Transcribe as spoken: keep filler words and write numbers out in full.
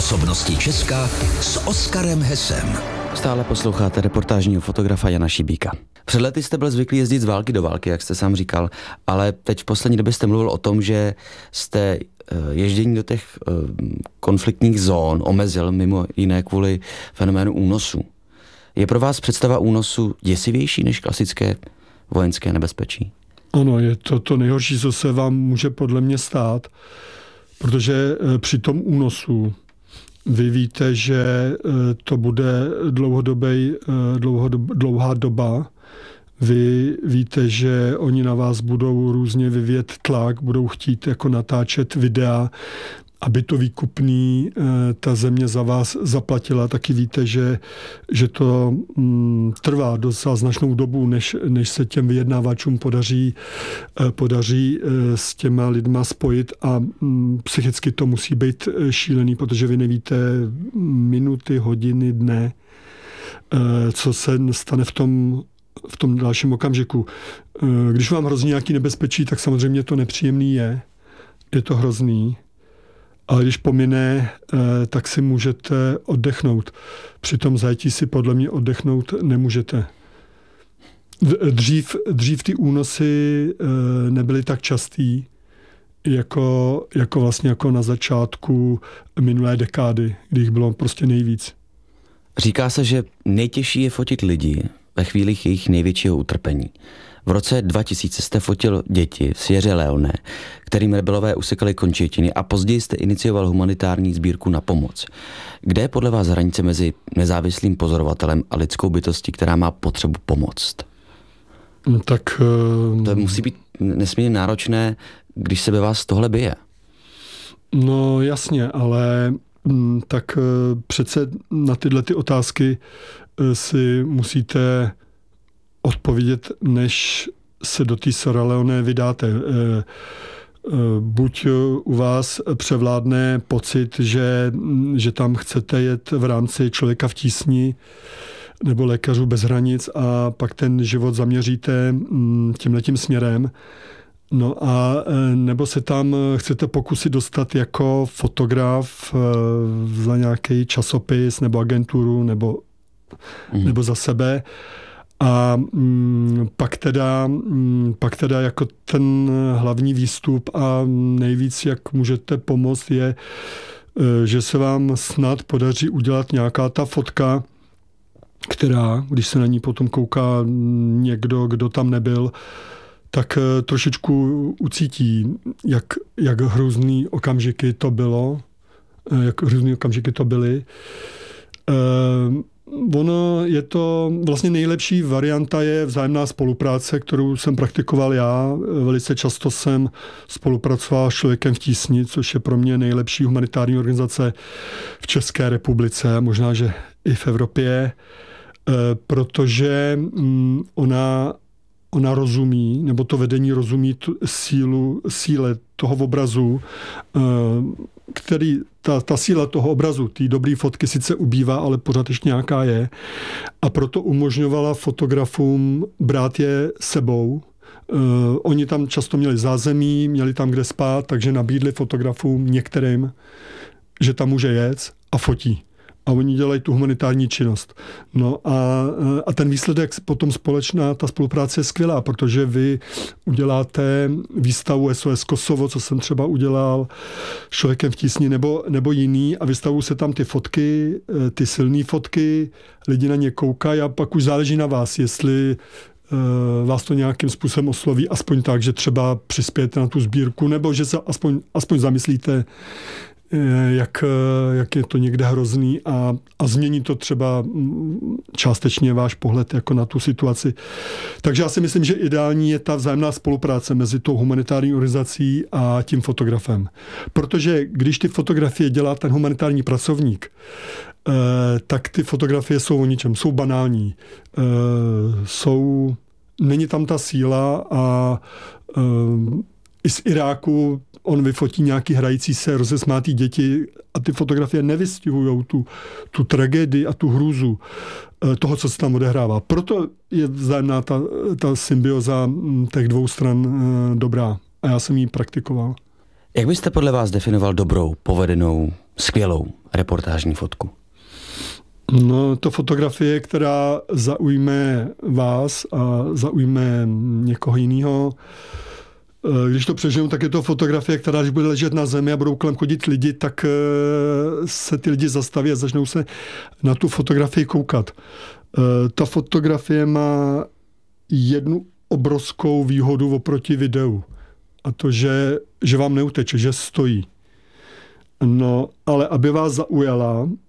Osobnosti Česka s Oskarem Hesem. Stále posloucháte reportážního fotografa Jana Šibíka. Před lety jste byl zvyklý jezdit z války do války, jak jste sám říkal, ale teď v poslední době jste mluvil o tom, že jste ježdění do těch konfliktních zón omezil mimo jiné kvůli fenoménu únosu. Je pro vás představa únosu děsivější než klasické vojenské nebezpečí? Ano, je to to nejhorší, co se vám může podle mě stát, protože při tom únosu vy víte, že to bude dlouhodobý, dlouhodob, dlouhá doba. Vy víte, že oni na vás budou různě vyvíjet tlak, budou chtít jako natáčet videa, aby to výkupný ta země za vás zaplatila. Taky víte, že, že to mm, trvá docela značnou dobu, než, než se těm vyjednávačům podaří, podaří s těma lidma spojit a mm, psychicky to musí být šílený, protože vy nevíte minuty, hodiny, dne, co se stane v tom v tom dalším okamžiku. Když vám hrozí nějaký nebezpečí, tak samozřejmě to nepříjemný je. Je to hrozný. Ale když pomine, tak si můžete oddechnout. Při tom zajetí si podle mě oddechnout nemůžete. Dřív, dřív ty únosy nebyly tak častý, jako, jako vlastně jako na začátku minulé dekády, kdy jich bylo prostě nejvíc. Říká se, že nejtěžší je fotit lidi ve chvílích jejich největšího utrpení. V roce dva tisíce jste fotil děti v Sierře Leone, kterým rebelové usekali končetiny, a později jste inicioval humanitární sbírku Na pomoc. Kde je podle vás hranice mezi nezávislým pozorovatelem a lidskou bytostí, která má potřebu pomoct? No tak... Uh... To musí být nesmírně náročné, když se ve vás tohle bije. No jasně, ale tak přece na tyhle ty otázky si musíte odpovědět, než se do té Sierra Leone vydáte. Buď u vás převládne pocit, že, že tam chcete jet v rámci Člověka v tísni nebo Lékařů bez hranic a pak ten život zaměříte tímhletím směrem. No a nebo se tam chcete pokusit dostat jako fotograf za nějaký časopis nebo agenturu nebo Mm. nebo za sebe a mm, pak teda mm, pak teda jako ten hlavní výstup a nejvíc, jak můžete pomoct, je, že se vám snad podaří udělat nějaká ta fotka, která, když se na ní potom kouká někdo, kdo tam nebyl, tak trošičku ucítí, jak, jak hrůzný okamžiky to bylo, jak hrůzný okamžiky to byly. E, Ono je to vlastně nejlepší varianta je vzájemná spolupráce, kterou jsem praktikoval já. Velice často jsem spolupracoval s Člověkem v tísni, což je pro mě nejlepší humanitární organizace v České republice, možná, že i v Evropě, protože ona, ona rozumí, nebo to vedení rozumí tu sílu, síle toho obrazu, který, ta, ta síla toho obrazu, ty dobrý fotky sice ubývá, ale pořád ještě nějaká je. A proto umožňovala fotografům brát je sebou. Uh, oni tam často měli zázemí, měli tam kde spát, takže nabídli fotografům některým, že tam může jet a fotí. A oni dělají tu humanitární činnost. No a, a ten výsledek potom společná, ta spolupráce je skvělá, protože vy uděláte výstavu S O S Kosovo, co jsem třeba udělal s Člověkem v tísni, nebo, nebo jiný, a vystavují se tam ty fotky, ty silné fotky, lidi na ně koukají a pak už záleží na vás, jestli vás to nějakým způsobem osloví, aspoň tak, že třeba přispějete na tu sbírku, nebo že se aspoň, aspoň zamyslíte, Jak, jak je to někde hrozný a, a změní to třeba částečně váš pohled jako na tu situaci. Takže já si myslím, že ideální je ta vzájemná spolupráce mezi tou humanitární organizací a tím fotografem. Protože když ty fotografie dělá ten humanitární pracovník, eh, tak ty fotografie jsou o ničem, jsou banální. Eh, jsou, není tam ta síla a eh, i z Iráku on vyfotí nějaký hrající se rozesmátý děti a ty fotografie nevystihujou tu, tu tragédii a tu hrůzu toho, co se tam odehrává. Proto je vzájemná ta, ta symbioza těch dvou stran dobrá. A já jsem ji praktikoval. Jak byste podle vás definoval dobrou, povedenou skvělou reportážní fotku? No, to fotografie, která zaujme vás a zaujme někoho jiného. Když to přeženu, tak je to fotografie, která když bude ležet na zemi a budou kolem chodit lidi, tak se ty lidi zastaví a začnou se na tu fotografii koukat. Ta fotografie má jednu obrovskou výhodu oproti videu. A to, že, že vám neuteče, že stojí. No, ale aby vás zaujala,